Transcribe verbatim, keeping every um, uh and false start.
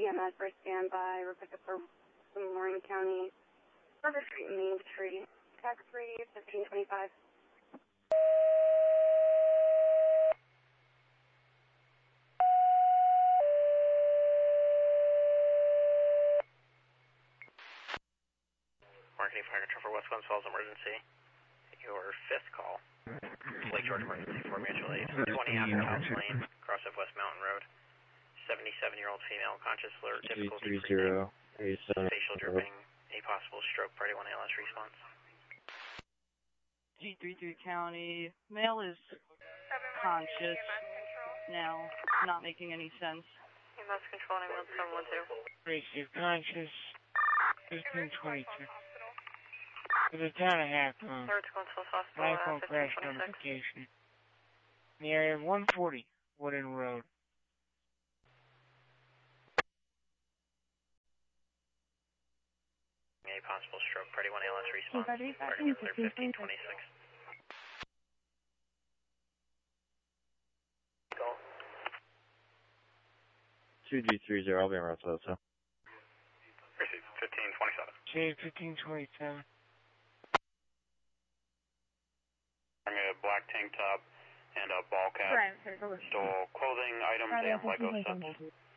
M S for standby. Rebecca for Warren County. River Street, Main Street. Tax three, fifteen twenty-five. Marketing Fire Control for West Glen Falls Emergency. Your fifth call. Lake George Emergency for Mutual Aid. twenty after House Lane, across of West Mountain Road. seventy-seven-year-old female, conscious, alert, difficulty breathing, facial dripping, a possible stroke, party one A L S response. G thirty-three County, male is conscious, now not making any sense. E M S control, ambulance seven one two. Basic conscious, fifteen twenty-two. For the town of Hackman, iPhone crash notification. In the area of one forty Wooden Road. A possible stroke, party one A L S response. Party clear fifteen twenty-six. Go. two G three zero, I'll be around so. Receive fifteen twenty-seven. J fifteen twenty-seven. I'm a black tank top and a ball cap. Stole clothing items and Lego sets.